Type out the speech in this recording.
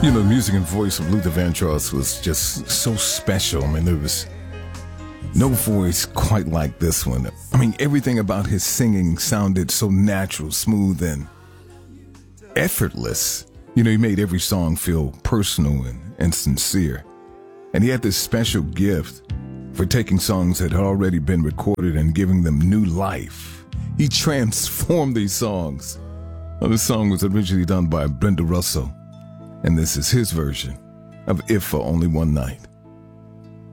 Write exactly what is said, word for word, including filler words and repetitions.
You know, the music and voice of Luther Vandross was just so special. I mean, there was no voice quite like this one. I mean, everything about his singing sounded so natural, smooth, and effortless. You know, he made every song feel personal and, and sincere. And he had this special gift for taking songs that had already been recorded and giving them new life. He transformed these songs. Well, this song was originally done by Brenda Russell, and this is his version of If for Only One Night.